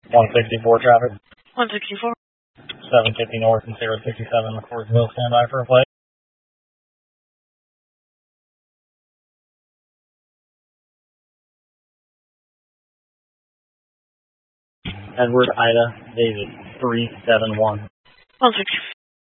164 traffic. 164. 750 north and 067 McCordsville, stand by for a flight. Edward Ida David 371. 164.